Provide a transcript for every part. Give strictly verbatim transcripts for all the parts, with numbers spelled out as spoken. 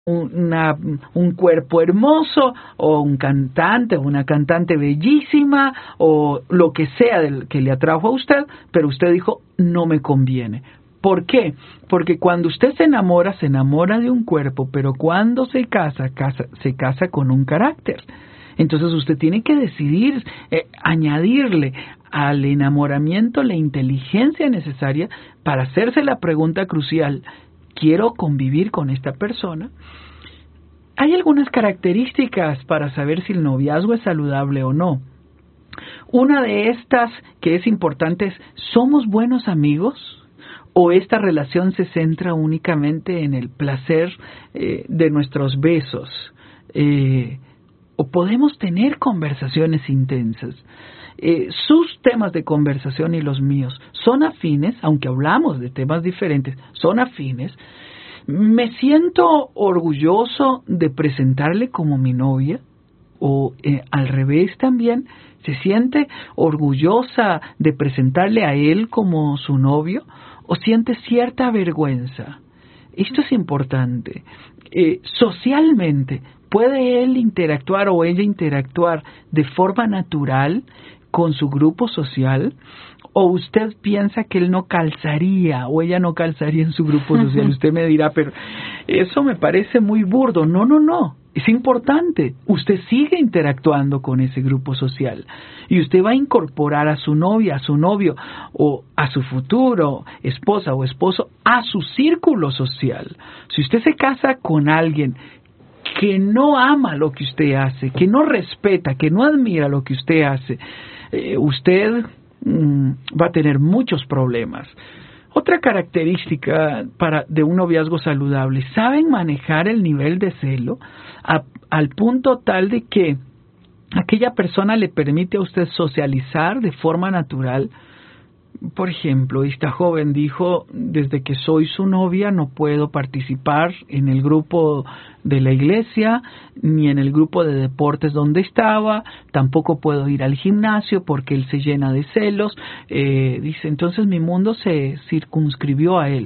una, un cuerpo hermoso, o un cantante, o una cantante bellísima, o lo que sea del que le atrajo a usted, pero usted dijo, no me conviene. ¿Por qué? Porque cuando usted se enamora, se enamora de un cuerpo, pero cuando se casa, casa se casa con un carácter. Entonces usted tiene que decidir eh, añadirle al enamoramiento la inteligencia necesaria para hacerse la pregunta crucial, ¿quiero convivir con esta persona? Hay algunas características para saber si el noviazgo es saludable o no. Una de estas que es importante es, ¿somos buenos amigos? ¿O esta relación se centra únicamente en el placer eh, de nuestros besos? Eh, ¿O podemos tener conversaciones intensas? Eh, sus temas de conversación y los míos son afines, aunque hablamos de temas diferentes, son afines. ¿Me siento orgulloso de presentarle como mi novia? ¿O eh, al revés también? ¿Se siente orgullosa de presentarle a él como su novio? ¿O siente cierta vergüenza? Esto es importante. Eh, socialmente, ¿puede él interactuar o ella interactuar de forma natural con su grupo social? ¿O usted piensa que él no calzaría o ella no calzaría en su grupo social? Usted me dirá, pero eso me parece muy burdo. No, no, no. Es importante. Usted sigue interactuando con ese grupo social y usted va a incorporar a su novia, a su novio o a su futuro esposa o esposo a su círculo social. Si usted se casa con alguien que no ama lo que usted hace, que no respeta, que no admira lo que usted hace, eh, usted mmm, va a tener muchos problemas. Otra característica para de un noviazgo saludable, saben manejar el nivel de celo a, al punto tal de que aquella persona le permite a usted socializar de forma natural. Por ejemplo, esta joven dijo, desde que soy su novia no puedo participar en el grupo de la iglesia, ni en el grupo de deportes donde estaba, tampoco puedo ir al gimnasio porque él se llena de celos. Eh, dice, entonces mi mundo se circunscribió a él.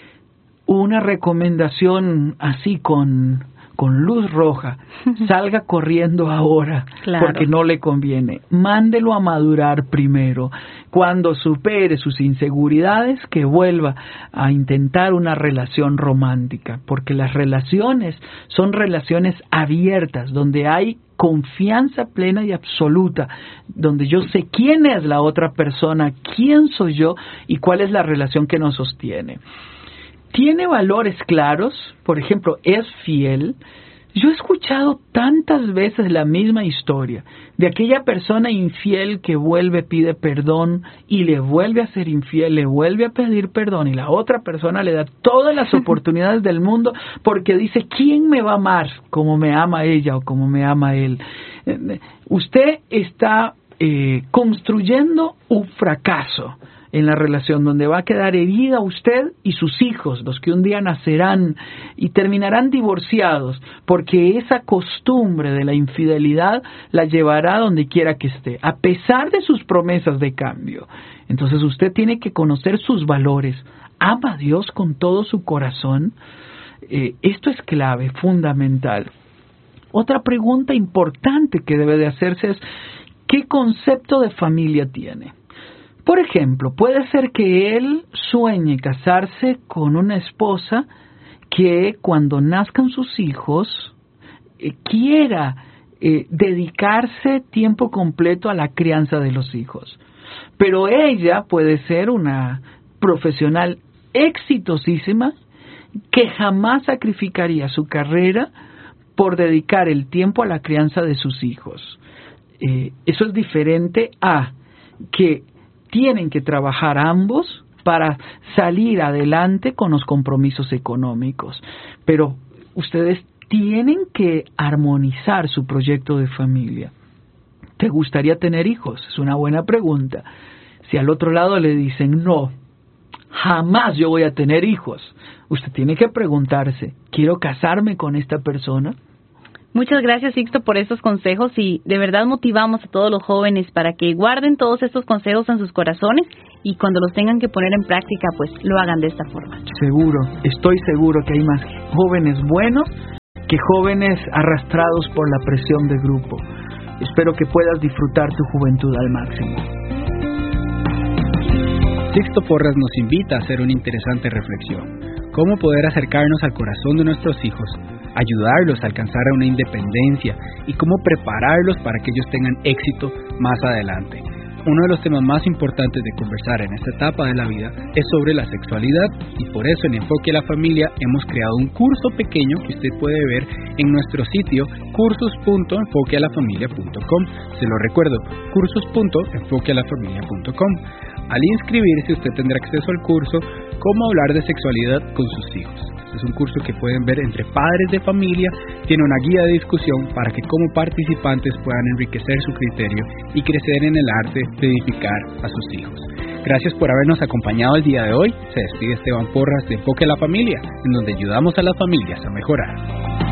Una recomendación así con... con luz roja, salga corriendo ahora, claro, porque no le conviene. Mándelo a madurar primero. Cuando supere sus inseguridades, que vuelva a intentar una relación romántica, porque las relaciones son relaciones abiertas, donde hay confianza plena y absoluta, donde yo sé quién es la otra persona, quién soy yo y cuál es la relación que nos sostiene. ¿Tiene valores claros? Por ejemplo, ¿es fiel? Yo he escuchado tantas veces la misma historia de aquella persona infiel que vuelve, pide perdón y le vuelve a ser infiel, le vuelve a pedir perdón y la otra persona le da todas las oportunidades del mundo porque dice, ¿quién me va a amar como me ama ella o como me ama él? Usted está eh, construyendo un fracaso en la relación, donde va a quedar herida usted y sus hijos, los que un día nacerán y terminarán divorciados, porque esa costumbre de la infidelidad la llevará donde quiera que esté, a pesar de sus promesas de cambio. Entonces usted tiene que conocer sus valores. ¿Ama a Dios con todo su corazón? Eh, esto es clave, fundamental. Otra pregunta importante que debe de hacerse es, ¿qué concepto de familia tiene? Por ejemplo, puede ser que él sueñe casarse con una esposa que cuando nazcan sus hijos eh, quiera eh, dedicarse tiempo completo a la crianza de los hijos. Pero ella puede ser una profesional exitosísima que jamás sacrificaría su carrera por dedicar el tiempo a la crianza de sus hijos. Eh, eso es diferente a que tienen que trabajar ambos para salir adelante con los compromisos económicos. Pero ustedes tienen que armonizar su proyecto de familia. ¿Te gustaría tener hijos? Es una buena pregunta. Si al otro lado le dicen, no, jamás yo voy a tener hijos, usted tiene que preguntarse, ¿quiero casarme con esta persona? Muchas gracias, Sixto, por estos consejos y de verdad motivamos a todos los jóvenes para que guarden todos estos consejos en sus corazones y cuando los tengan que poner en práctica, pues lo hagan de esta forma. Seguro, estoy seguro que hay más jóvenes buenos que jóvenes arrastrados por la presión de grupo. Espero que puedas disfrutar tu juventud al máximo. Sixto Porras nos invita a hacer una interesante reflexión. ¿Cómo poder acercarnos al corazón de nuestros hijos, ayudarlos a alcanzar una independencia y cómo prepararlos para que ellos tengan éxito más adelante? Uno de los temas más importantes de conversar en esta etapa de la vida es sobre la sexualidad, y por eso en Enfoque a la Familia hemos creado un curso pequeño que usted puede ver en nuestro sitio cursos punto enfoque a la familia punto com. Se lo recuerdo, cursos punto enfoque a la familia punto com. Al inscribirse usted tendrá acceso al curso Cómo hablar de sexualidad con sus hijos. Es un curso que pueden ver entre padres de familia, tiene una guía de discusión para que como participantes puedan enriquecer su criterio y crecer en el arte de edificar a sus hijos. Gracias por habernos acompañado el día de hoy. Se despide Esteban Porras de Enfoque a la Familia, en donde ayudamos a las familias a mejorar.